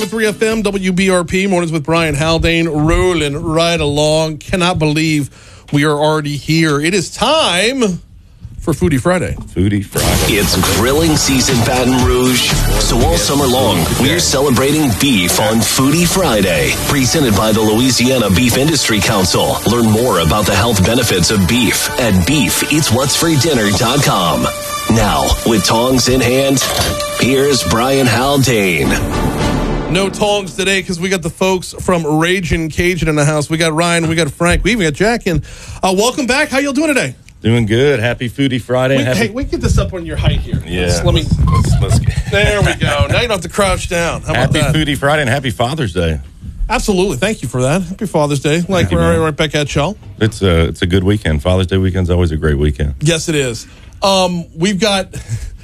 With 3FM, WBRP, Mornings with Brian Haldane, rolling right along. Cannot believe we are already here. It is time for Foodie Friday. Foodie Friday. It's grilling season, Baton Rouge. So all summer long, we're celebrating beef on Foodie Friday. Presented by the Louisiana Beef Industry Council. Learn more about the health benefits of beef at beefeatswhatsfordinner.com. Now, with tongs in hand, here's Brian Haldane. No tongs today because we got the folks from Ragin' Cajun in the house. We got Ryan, we got Frank, we even got Jack in. Welcome back. How y'all doing today? Doing good. Happy Foodie Friday. Hey, we get this up on your height here. Yeah. Let's there we go. Now you don't have to crouch down. How about that? Happy Foodie Friday and happy Father's Day. Absolutely. Thank you for that. Happy Father's Day. We're right back at y'all. It's a good weekend. Father's Day weekend's always a great weekend. Yes, it is. We got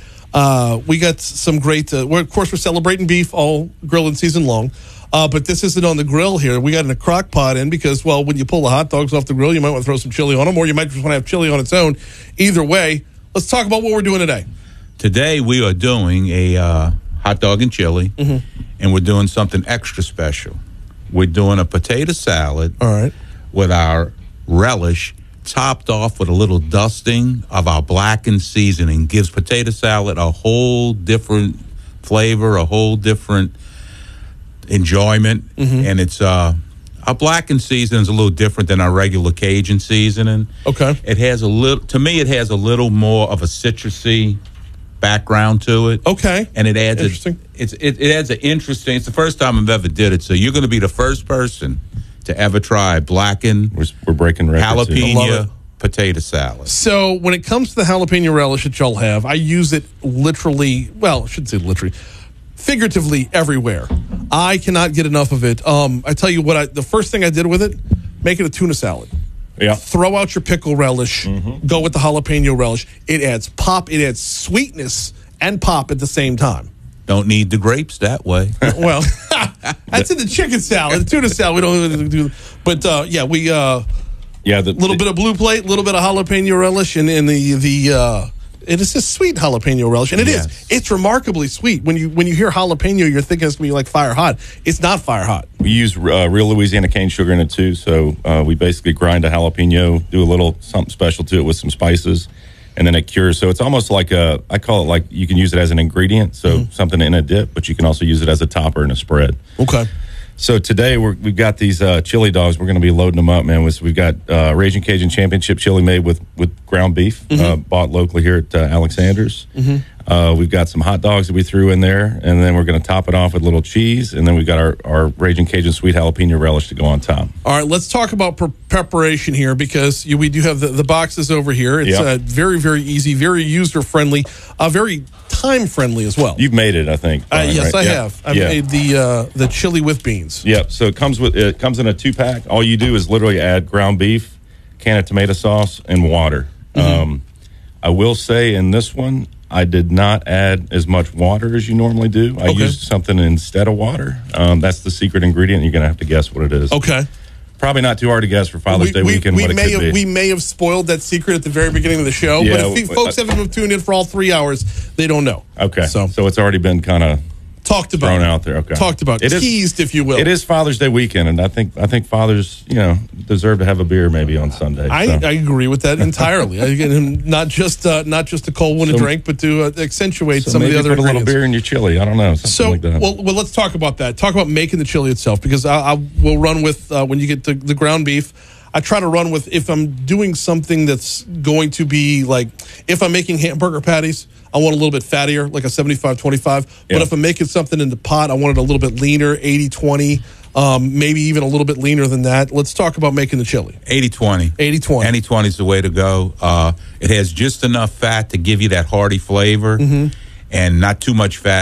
some great. Of course, we're celebrating beef all grilling season long, but this isn't on the grill here. We got in a crock pot in because, well, when you pull the hot dogs off the grill, you might want to throw some chili on them, or you might just want to have chili on its own. Either way, let's talk about what we're doing today. Today we are doing a hot dog and chili, and we're doing something extra special. We're doing a potato salad, All right, with our relish, topped off with a little dusting of our blackened seasoning. Gives potato salad a whole different flavor, a whole different enjoyment. And it's our blackened seasoning is a little different than our regular Cajun seasoning. Okay. It has a little, to me, it has a little more of a citrusy background to it. Okay. And it adds Interesting. It adds an interesting. It's the first time I've ever did it, so you're going to be the first person to ever try blackened We're breaking records. jalapeno potato salad. So when it comes to the jalapeno relish that y'all have, I use it literally, well, I shouldn't say literally, figuratively everywhere. I cannot get enough of it. I tell you what, the first thing I did with it, make it a tuna salad. Yeah. Throw out your pickle relish, go with the jalapeno relish. It adds pop, it adds sweetness and pop at the same time. Don't need the grapes that way. Well, that's in the chicken salad. The tuna salad, we don't do. But, yeah, we... the little bit of blue plate, a little bit of jalapeno relish, and it is just sweet jalapeno relish, and it is. It's remarkably sweet. When you hear jalapeno, you're thinking it's gonna be like fire hot. It's not fire hot. We use real Louisiana cane sugar in it too, so we basically grind a jalapeno, do a little something special to it with some spices, and then it cures. So it's almost like I call it like you can use it as an ingredient, so something in a dip, but you can also use it as a topper in a spread. Okay. So today we've got these chili dogs. We're going to be loading them up, man. We've got Ragin' Cajun Championship chili made with ground beef, bought locally here at Alexander's. We've got some hot dogs that we threw in there, and then we're going to top it off with a little cheese, and then we've got our Ragin' Cajun sweet jalapeno relish to go on top. All right, let's talk about preparation here because we do have the boxes over here. It's very, very easy, very user-friendly, very time-friendly as well. You've made it, I think. Yes, right? I have. I made the chili with beans. Yep. So it comes in a 2-pack. All you do is literally add ground beef, can of tomato sauce, and water. I will say in this one, I did not add as much water as you normally do. I used something instead of water. That's the secret ingredient. You're going to have to guess what it is. Okay. Probably not too hard to guess for Father's Day weekend what it could be. We may have spoiled that secret at the very beginning of the show, but if folks haven't tuned in for all 3 hours, they don't know. Okay. So it's already been kind of talked about, thrown out there. Okay. Talked about, teased, if you will. It is Father's Day weekend, and I think fathers, deserve to have a beer maybe on Sunday. I agree with that entirely. Not just a cold one to drink, but to accentuate some of the other put a little ingredients. beer in your chili. I don't know, something like that. Well, let's talk about that. Talk about making the chili itself, because I will run with when you get the ground beef. I try to run with, if I'm doing something that's going to be like, if I'm making hamburger patties, I want a little bit fattier, like a 75-25. But if I'm making something in the pot, I want it a little bit leaner, 80-20, maybe even a little bit leaner than that. Let's talk about making the chili. 80-20. 80-20. 80-20 is the way to go. It has just enough fat to give you that hearty flavor, and not too much fat